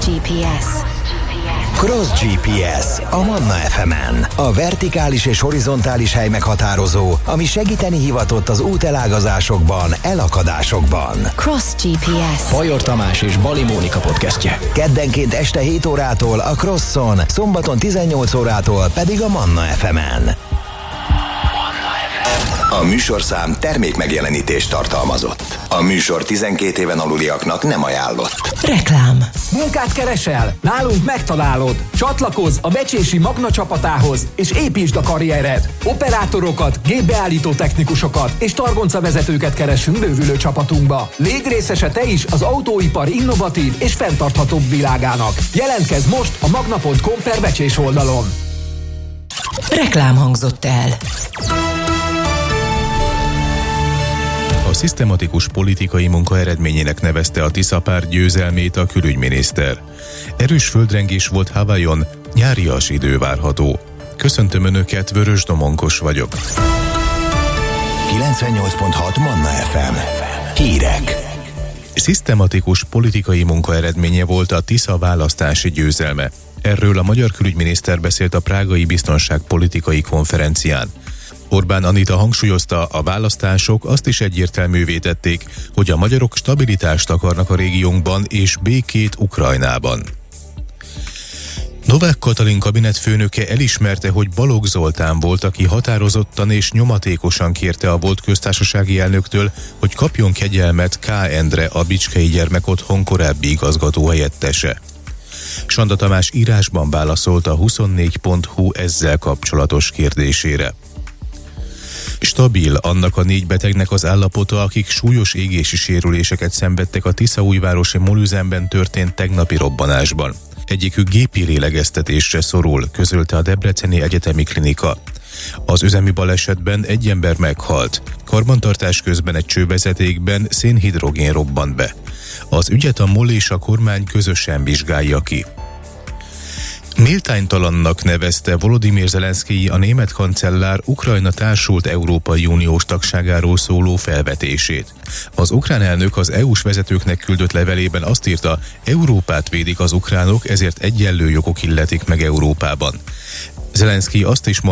GPS. Cross GPS a Manna FM-en. A vertikális és horizontális hely meghatározó, ami segíteni hivatott az útelágazásokban, elakadásokban. Cross GPS. Bajor Tamás és Bali Mónika podcastje. Keddenként este 7 órától a Crosson, szombaton 18 órától pedig a Manna FM-en. A műsorszám termékmegjelenítést tartalmazott. A műsor 12 éven aluliaknak nem ajánlott. Reklám. Munkát keresel? Nálunk megtalálod. Csatlakozz a Becsési Magna csapatához, és építsd a karriered. Operátorokat, gépbeállító technikusokat és targoncavezetőket keresünk bővülő csapatunkba. Légy részese te is az autóipar innovatív és fenntarthatóbb világának. Jelentkezz most a magna.com/becsés oldalon. Reklám hangzott el. A szisztematikus politikai munka eredményének nevezte a Tisza-párt győzelmét a külügyminiszter. Erős földrengés volt Hawaiion, nyárias idő várható. Köszöntöm Önöket, Vörös Domonkos vagyok. 98.6 Manna FM. Hírek. Szisztematikus politikai munka eredménye volt a Tisza választási győzelme. Erről a magyar külügyminiszter beszélt a prágai biztonságpolitikai konferencián. Orbán Anita hangsúlyozta, a választások azt is egyértelművé tették, hogy a magyarok stabilitást akarnak a régiónkban és békét Ukrajnában. Novák Katalin kabinetfőnöke elismerte, hogy Balogh Zoltán volt, aki határozottan és nyomatékosan kérte a volt köztársasági elnöktől, hogy kapjon kegyelmet K. Endre, a Bicskei Gyermekotthon korábbi igazgatóhelyettese. Sanda Tamás írásban válaszolt a 24.hu ezzel kapcsolatos kérdésére. Stabil annak a 4 betegnek az állapota, akik súlyos égési sérüléseket szenvedtek a Tiszaújvárosi molüzemben történt tegnapi robbanásban. Egyikük gépi lélegeztetésre szorul, közölte a Debreceni Egyetemi Klinika. Az üzemi balesetben egy ember meghalt. Karbantartás közben egy csővezetékben szénhidrogén robbant be. Az ügyet a MOL és a kormány közösen vizsgálja ki. Méltánytalannak nevezte Volodymyr Zelenszkij a német kancellár Ukrajna társult Európai Uniós tagságáról szóló felvetését. Az ukrán elnök az EU-s vezetőknek küldött levelében azt írta, Európát védik az ukránok, ezért egyenlő jogok illetik meg Európában. Zelenszkij azt is mondta,